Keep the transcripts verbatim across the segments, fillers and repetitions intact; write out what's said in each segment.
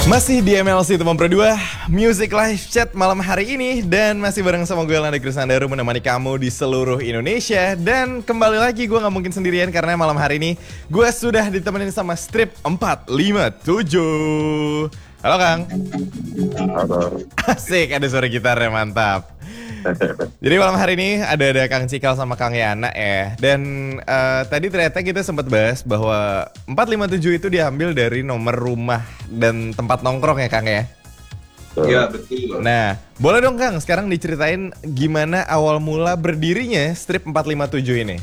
Masih di M L C Teman Pro dua Music Live Chat malam hari ini. Dan masih bareng sama gue Landa Krisandaru menemani kamu di seluruh Indonesia. Dan kembali lagi gue gak mungkin sendirian karena malam hari ini gue sudah ditemenin sama Strip empat lima tujuh. Halo Kang. Halo. Asik, ada suara gitarnya, mantap. Jadi malam hari ini ada ada Kang Cikal sama Kang Yana ya. Dan uh, tadi ternyata kita sempat bahas bahwa empat lima tujuh itu diambil dari nomor rumah dan tempat nongkrong ya Kang ya. Iya betul. Nah, boleh dong Kang sekarang diceritain gimana awal mula berdirinya Strip empat lima tujuh ini.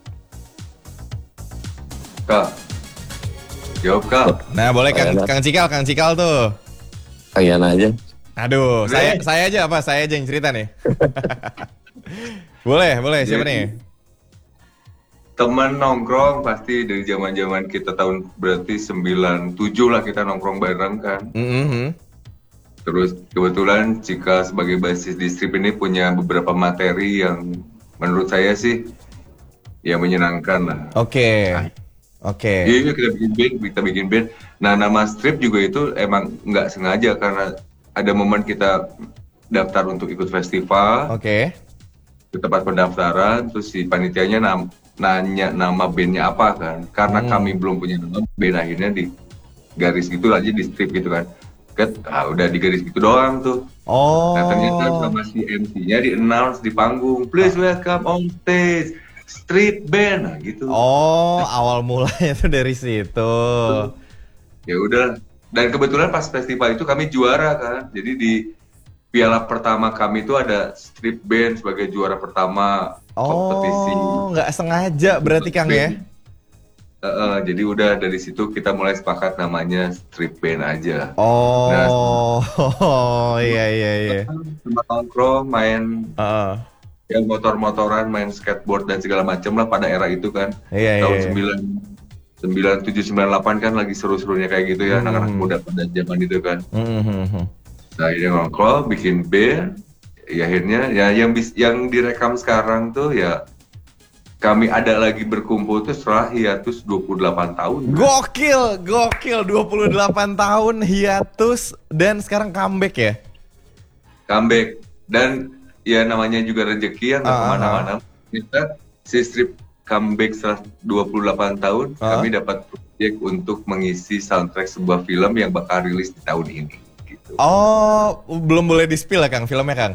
Kak, jawab Kak. Nah boleh Kang, Kang Cikal, Kang Cikal tuh. Kang Yana aja. Aduh, Boleh. saya saya aja apa? Saya aja yang cerita nih. boleh, boleh. Siapa Jadi, nih? Teman nongkrong pasti dari zaman-zaman kita tahun berarti sembilan tujuh lah kita nongkrong bareng kan. Mm-hmm. Terus kebetulan Cika sebagai basis di Strip ini punya beberapa materi yang menurut saya sih ya menyenangkan lah. Oke, oke. Iya kita bikin band, kita bikin band. Nah nama Strip juga itu emang nggak sengaja karena ada momen kita daftar untuk ikut festival. Oke. Ke tempat pendaftaran, terus si panitianya nam- nanya nama bandnya apa kan, karena Hmm. kami belum punya nama band, akhirnya di garis gitu aja di strip gitu kan. Ket, ah, udah di garis gitu doang tuh. Oh. Nah ternyata sama si M C-nya di announce di panggung, please welcome on stage street band, nah gitu. Oh, awal mulanya tuh dari situ. Ya udah. Dan kebetulan pas festival itu kami juara kan, jadi di piala pertama kami itu ada street band sebagai juara pertama kompetisi. Oh, nggak sengaja berarti Kang ya? Uh, uh, jadi udah dari situ kita mulai sepakat namanya street band aja. Oh, Nah, oh, iya iya iya. Tempat nongkrong, main Uh, ya motor-motoran, main skateboard dan segala macam lah pada era itu kan. iya Tahun iya. sembilan sembilan tujuh sembilan delapan kan lagi seru-serunya kayak gitu ya, Hmm. anak-anak muda pada zaman itu kan. Mm-hmm. Nah ini nongkrong, bikin band, ya akhirnya ya yang bis, yang direkam sekarang tuh ya kami ada lagi berkumpul tuh setelah hiatus dua puluh delapan tahun. Gokil, gokil dua puluh delapan tahun hiatus dan sekarang comeback ya? Comeback dan ya namanya juga rezeki ya nggak Ah, kemana-mana. Kita si strip comeback setelah dua puluh delapan tahun, Ah. kami dapat proyek untuk mengisi soundtrack sebuah film yang bakal rilis di tahun ini. Gitu. Oh, belum boleh di-spill ya Kang filmnya Kang?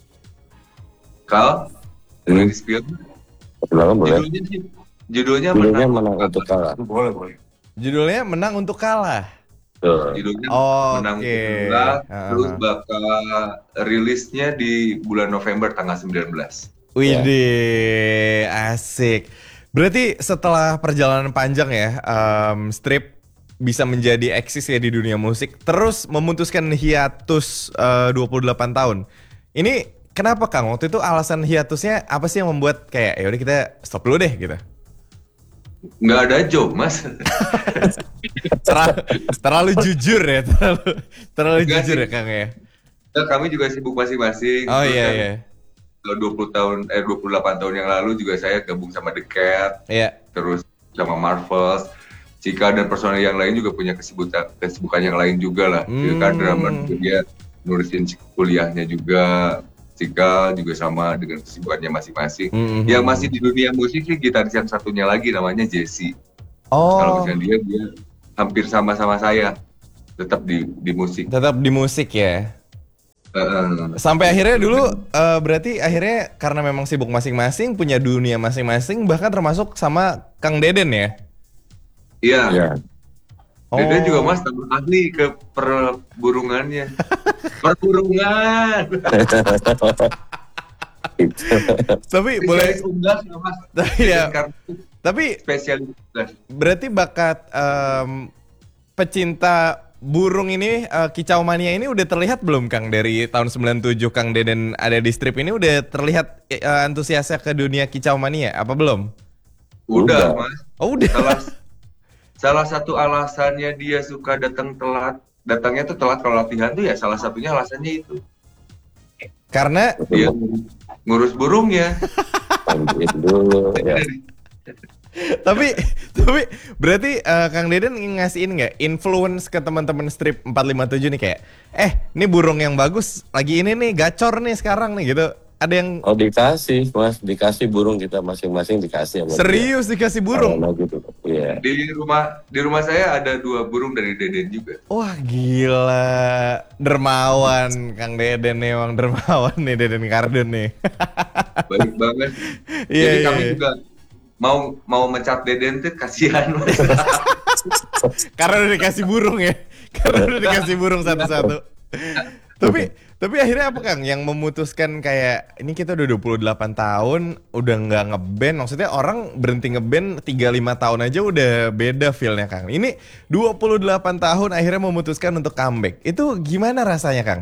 Kal, Hmm. boleh di-spill? Silakan boleh. Judulnya sih, judulnya, Judulnya menang, menang untuk kalah. Boleh boleh. Judulnya Menang Untuk Kalah. Tuh. Judulnya Oh, menang oke. untuk kalah, Ah, terus ah. bakal rilisnya di bulan November tanggal sembilan belas. Widih, asik. Berarti setelah perjalanan panjang ya, um, Strip bisa menjadi eksis ya di dunia musik, terus memutuskan hiatus uh, dua puluh delapan tahun. Ini kenapa Kang? Waktu itu alasan hiatusnya apa sih yang membuat kayak ya udah kita stop dulu deh gitu? Nggak ada job mas. Terlalu, terlalu jujur ya, terlalu, terlalu Enggak jujur sih. ya Kang ya. Nah, kami juga sibuk masing-masing. Oh Terus iya kan, iya. kalau dua puluh tahun, eh dua puluh delapan tahun yang lalu juga saya gabung sama The Cat, Iya. terus sama Marvels, Cika dan personel yang lain juga punya kesibukan kesibukan yang lain juga lah. Dia kan Hmm. drummer juga, dia nurusin kuliahnya juga. Cika juga sama dengan kesibukannya masing-masing. Mhm. Yang masih di dunia musik sih gitaris yang satunya lagi namanya Jesse. Kalau Oh, misalnya dia dia hampir sama-sama saya, tetap di di musik. tetap di musik ya. Uh, Sampai akhirnya dulu eh, berarti akhirnya karena memang sibuk masing-masing, punya dunia masing-masing, bahkan termasuk sama Kang Deden ya. Iya. Ya. Dede juga mas tambah ahli ke perburungannya. Perburungan. Tapi boleh, Spesialis unggas ya mas. Tapi ya. Karena tapi spesialis unggas. berarti bakat em, pecinta burung ini, eh, kicau mania ini udah terlihat belum Kang dari tahun sembilan tujuh Kang Deden ada di Strip ini udah terlihat eh, antusiasnya ke dunia kicau mania apa belum? Udah, Udah. mas. Oh udah. Salah salah satu alasannya dia suka datang telat. Datangnya tuh telat kalau latihan tuh ya salah satunya alasannya itu. Karena Dia ngurus burungnya. Lanjutin dulu ya. tapi tapi berarti eh, Kang Deden ngasihin nggak influence ke teman-teman strip empat lima tujuh nih kayak eh ini burung yang bagus lagi ini nih gacor nih sekarang nih gitu. Ada yang Oh dikasih mas, dikasih burung kita masing-masing dikasih sama dia. serius dikasih burung. Karena gitu. Iya. Di rumah di rumah saya ada dua burung dari Deden juga. Wah gila, dermawan Kang Deden nih, emang dermawan nih Deden Kardun nih. Baik banget. Iya, Jadi iya, kami iya. juga mau mau mencat Deden tuh kasihan. Mas. Karena udah dikasih burung ya, karena udah dikasih burung satu-satu. Tapi tapi akhirnya apa Kang yang memutuskan kayak ini kita udah dua puluh delapan tahun udah nggak ngeband, maksudnya orang berhenti ngeband tiga lima tahun aja udah beda feel-nya Kang. Ini dua puluh delapan tahun akhirnya memutuskan untuk comeback. Itu gimana rasanya Kang?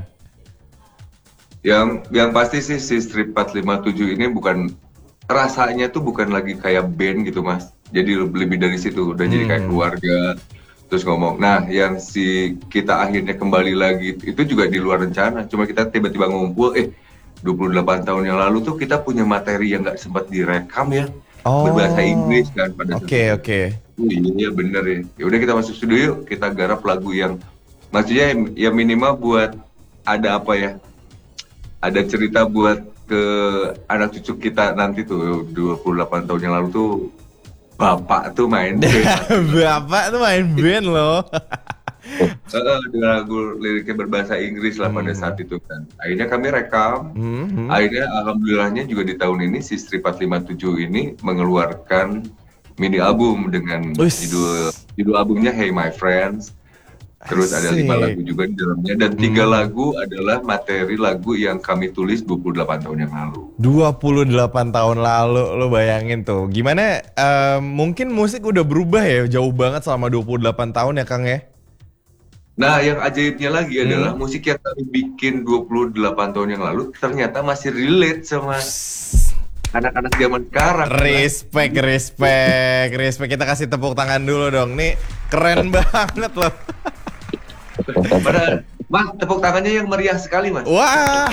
Yang yang pasti sih si Strip empat lima tujuh ini bukan rasanya tuh bukan lagi kayak band gitu Mas. Jadi lebih dari situ udah jadi kayak Hmm. keluarga. Terus ngomong, nah yang si kita akhirnya kembali lagi itu juga di luar rencana. Cuma kita tiba-tiba ngumpul, eh dua puluh delapan tahun yang lalu tuh kita punya materi yang nggak sempat direkam ya. Oh. Berbahasa Inggris kan pada Oke saat itu. oke. Oh, iya bener ya. Ya udah kita masuk studio yuk, kita garap lagu yang maksudnya ya minimal buat ada apa ya? Ada cerita buat ke anak cucu kita nanti tuh dua puluh delapan tahun yang lalu tuh bapak tuh main band. Bapak tuh main band loh. Heeh, dengan lagu liriknya berbahasa Inggris lah pada saat itu kan. Akhirnya kami rekam. Hmm. Akhirnya alhamdulillahnya juga di tahun ini si Strip empat lima tujuh ini mengeluarkan mini album dengan Uish. judul judul albumnya Hey My Friends. Terus ada Asik. lima lagu juga di dalamnya dan tiga lagu adalah materi lagu yang kami tulis dua puluh delapan tahun yang lalu. dua puluh delapan tahun lalu, lo bayangin tuh. Gimana, eh, mungkin musik udah berubah ya, jauh banget selama dua puluh delapan tahun ya Kang ya? Nah, yang ajaibnya lagi Hmm. adalah musik yang kami bikin dua puluh delapan tahun yang lalu ternyata masih relate sama anak-anak zaman sekarang. Respect, respect, respect. Kita kasih tepuk tangan dulu dong. Nih keren banget loh. Pada, Mas, tepuk tangannya yang meriah sekali, Mas. Wah.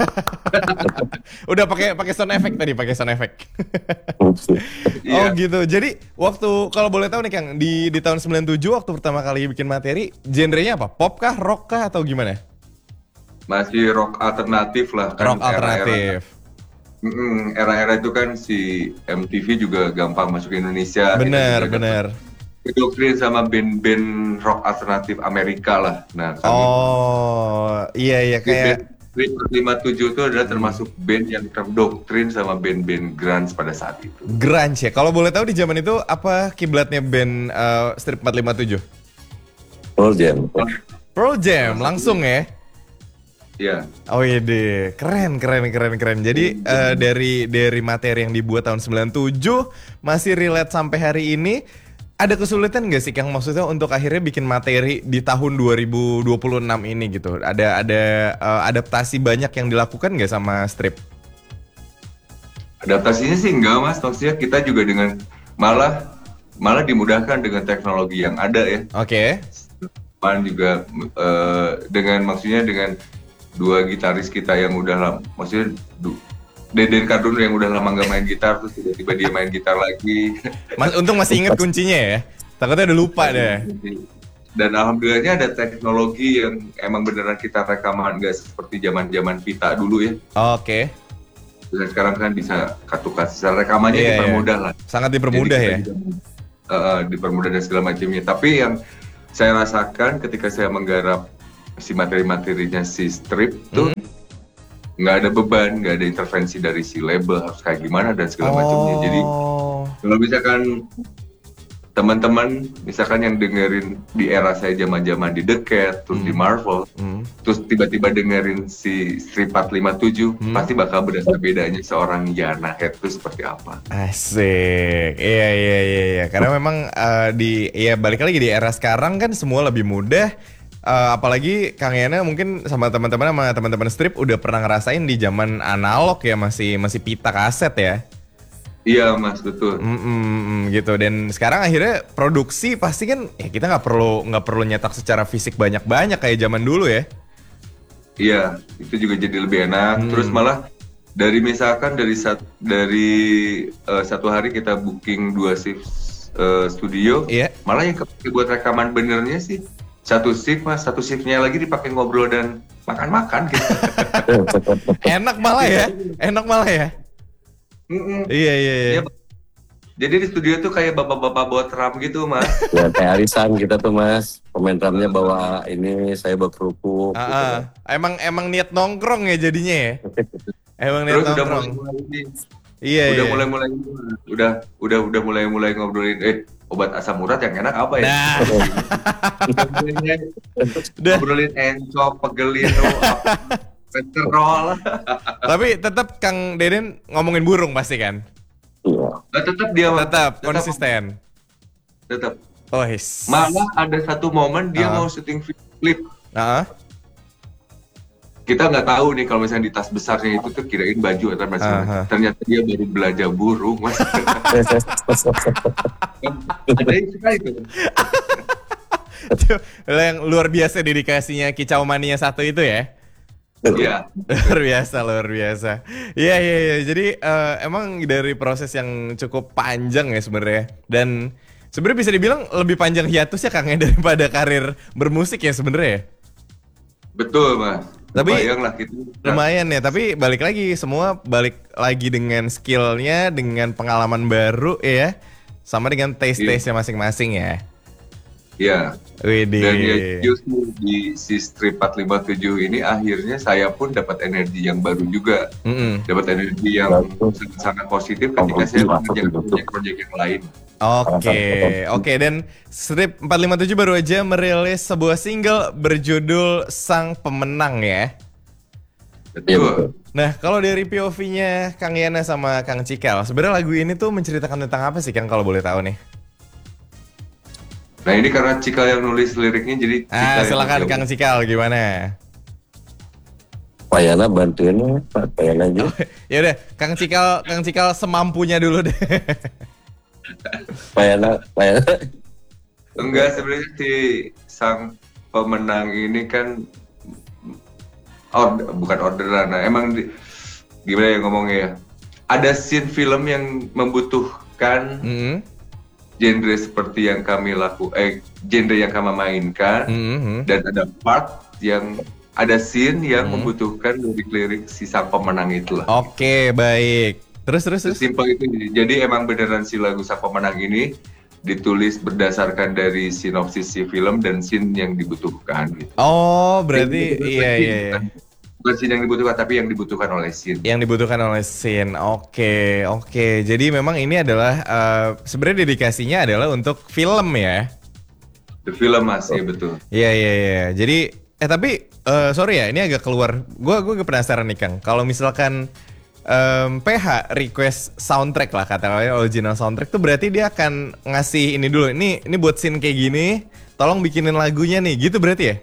Udah pakai pakai sound effect tadi, pakai sound effect. Oh Iya. gitu. Jadi waktu kalau boleh tahu nih Kang, di di tahun sembilan tujuh waktu pertama kali bikin materi, genrenya apa? Pop kah, rock kah atau gimana? Masih rock alternatif lah. kan Rock era-era- alternatif. Mm-mm, Era-era itu kan si M T V juga gampang masuk ke Indonesia. Bener, Kita juga bener. Kedoktrin sama band-band rock alternatif Amerika lah. Nah, kami Oh, iya iya kayak Strip lima tujuh itu adalah termasuk band yang terdoktrin sama band-band grunge pada saat itu. grunge ya. Kalau boleh tahu di zaman itu apa kiblatnya band eh, Strip empat lima tujuh? Pearl Jam. Pearl Jam langsung ya. Iya. Oh iya deh, keren keren keren keren. Jadi eh, dari dari materi yang dibuat tahun sembilan tujuh masih relate sampai hari ini. Ada kesulitan nggak sih Kang maksudnya untuk akhirnya bikin materi di tahun dua ribu dua puluh enam ini gitu? Ada ada eh, adaptasi banyak yang dilakukan nggak sama Strip? Adaptasinya sih enggak Mas, maksudnya kita juga dengan malah malah dimudahkan dengan teknologi yang ada ya. Oke. Pan juga eh, dengan maksudnya dengan dua gitaris kita yang udah lama, maksudnya du- Deden Kardun yang udah lama nggak main gitar terus tiba-tiba dia main gitar lagi. Mas, untung masih inget kuncinya ya. Takutnya udah lupa deh. Dan alhamdulillahnya ada teknologi yang emang beneran kita rekaman nggak seperti zaman-zaman pita dulu ya. Oke. Dan sekarang kan bisa kartu-kartu secara rekamannya Iya, iya. dipermudah lah. Sangat dipermudah Jadi ya. kita juga, uh, uh, dipermudah dan segala macamnya. Tapi yang saya rasakan ketika saya menggarap si materi-materinya si Strip tuh nggak ada beban, nggak ada intervensi dari si label harus kayak gimana dan segala macamnya. Jadi Oh. kalau misalkan teman-teman misalkan yang dengerin di era saya zaman-zaman di The Cat, terus di Marvel, Hmm. terus tiba-tiba dengerin si Strip empat lima tujuh, Hmm. pasti bakal berasa bedanya seorang Yana Head itu seperti apa. Asik, iya iya iya iya. Karena memang eh, di ya balik lagi di era sekarang kan semua lebih mudah. Eh, apalagi Kang Yana mungkin sama teman-teman sama teman-teman Strip udah pernah ngerasain di zaman analog ya masih masih pita kaset ya. Iya Mas, betul. Mm-mm, gitu dan sekarang akhirnya produksi pasti kan ya kita nggak perlu nggak perlu nyetak secara fisik banyak-banyak kayak zaman dulu ya. Iya, itu juga jadi lebih enak. Hmm. Terus malah dari misalkan dari sat, dari uh, satu hari kita booking dua shift uh, studio, Iya. malah yang kepake buat rekaman benernya sih satu shift mas, satu shiftnya lagi dipakai ngobrol dan makan-makan gitu. Enak malah ya, enak malah ya. Mm-mm. Iya iya iya. Ya, jadi di studio tuh kayak bapak-bapak bawa drum gitu mas. Ya kayak arisan kita tuh mas, pemain drumnya bawa ini, saya bawa kerupuk. Ah, gitu, ah. Mas. Emang emang niat nongkrong ya jadinya ya. Emang niat Terus udah nongkrong. mulai, Iya udah iya. mulai-mulai, udah udah udah mulai-mulai ngobrolin, eh obat asam urat yang enak apa ya? Nah, Udah. Ngobrolin encok, pegelin, apa, pecerol. tapi tetap Kang Deden ngomongin burung pasti kan? Iya. Nah, tetap dia Mas. Tetap konsisten. Tetap. Oh, his. Malah ada satu momen dia Ah. mau syuting klip. Nah, Kita nggak tahu nih kalau misalnya di tas besarnya itu tuh kirain baju atau macam Aha. ternyata dia baru belajar burung mas. Ada yang suka itu. itu yang luar biasa dedikasinya kicau mania satu itu ya. Iya. Luar biasa, luar biasa. Iya iya iya. Jadi eh, emang dari proses yang cukup panjang ya sebenarnya. Dan sebenarnya bisa dibilang lebih panjang hiatusnya Kang ya daripada karir bermusik ya sebenarnya. Ya? Betul mas. Tapi Bayang lah gitu. lumayan ya. Tapi balik lagi semua balik lagi dengan skillnya, dengan pengalaman baru ya, sama dengan taste-taste-nya masing-masing ya. Iya. Widih. Dan ya justru di si strip empat lima tujuh ini akhirnya saya pun dapat energi yang baru juga. Mm-mm. Dapat energi yang sangat positif ketika saya mengerjakan proyek-proyek yang lain. Oke, oke dan Strip empat lima tujuh baru aja merilis sebuah single berjudul Sang Pemenang ya. Iya, betul. Betul. Nah, kalau dari P O V-nya Kang Yana sama Kang Cikal, sebenarnya lagu ini tuh menceritakan tentang apa sih Kang kalau boleh tahu nih? Nah ini karena Cikal yang nulis liriknya jadi Cikal Ah, yang silakan jawab. Kang Cikal gimana? Pak Yana bantuin Pak Pak Yana aja. Ya udah, Kang Cikal, Kang Cikal semampunya dulu deh. Pak Yana, Pak Yana. Enggak, sebenarnya si sang pemenang ini kan order, bukan orderan. Nah, emang di, gimana ya ngomongnya ya? Ada scene film yang membutuhkan Mm-hmm. genre seperti yang kami laku, eh genre yang kami mainkan, Mm-hmm. dan ada part yang ada scene yang Hmm. membutuhkan lirik-lirik si sang pemenang itulah. Oke, baik. Terus terus terus. Sesimpel itu. Jadi emang beneran si lagu sang pemenang ini ditulis berdasarkan dari sinopsis si film dan scene yang dibutuhkan gitu. Oh, berarti Scene iya iya iya. bukan, bukan scene yang dibutuhkan tapi yang dibutuhkan oleh scene. Yang dibutuhkan oleh scene. Oke, oke. Jadi memang ini adalah eh, sebenarnya dedikasinya adalah untuk film ya. The film mas, ya betul. Iya iya iya. Jadi eh tapi eh, sorry ya, ini agak keluar. Gua gua penasaran nih Kang. Kalau misalkan em, P H request soundtrack lah katakanlah original soundtrack tuh berarti dia akan ngasih ini dulu. Ini ini buat scene kayak gini, tolong bikinin lagunya nih. Gitu berarti ya?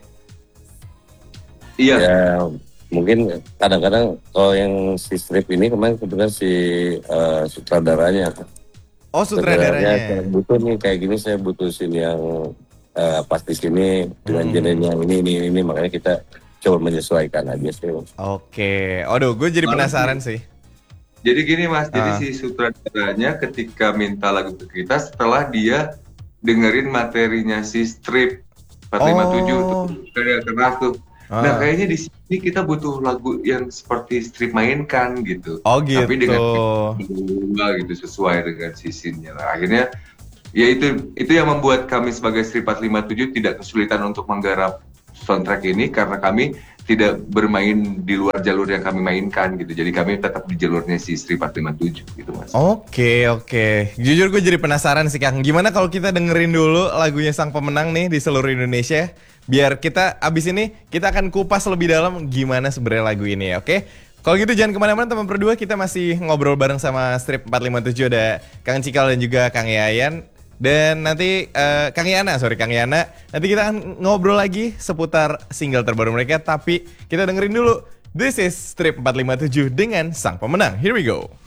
Iya. Ya mungkin kadang-kadang kalau yang si strip ini kemarin kebetulan si eh, sutradaranya. Oh, sutradaranya. Saya butuh nih kayak gini, saya butuh scene yang eh, pas di sini dengan Hmm. genrenya ini ini ini makanya kita coba menyesuaikan aja sih. Oke. Aduh, gue jadi Malah penasaran sih. sih. Jadi gini mas, jadi Ah. si sutradaranya ketika minta lagu ke kita setelah dia dengerin materinya si strip empat lima tujuh Oh. tuh kayak keras tuh. Ah. Nah kayaknya di sini kita butuh lagu yang seperti strip mainkan gitu. Oh gitu. Tapi dengan berdua gitu sesuai dengan sisinya. Nah, akhirnya ya itu itu yang membuat kami sebagai Strip empat lima tujuh tidak kesulitan untuk menggarap soundtrack ini karena kami tidak bermain di luar jalur yang kami mainkan gitu. Jadi kami tetap di jalurnya si Strip empat lima tujuh gitu mas. Oke oke. Jujur gue jadi penasaran sih Kang. Gimana kalau kita dengerin dulu lagunya Sang Pemenang nih di seluruh Indonesia? Biar kita abis ini kita akan kupas lebih dalam gimana sebenarnya lagu ini ya. Oke? Kalau gitu jangan kemana-mana teman berdua, kita masih ngobrol bareng sama Strip empat lima tujuh, ada Kang Cikal dan juga Kang Yayan. Dan nanti eh, Kang Yana, sorry Kang Yana, nanti kita akan ngobrol lagi seputar single terbaru mereka. Tapi kita dengerin dulu, this is Strip empat lima tujuh dengan Sang Pemenang. Here we go.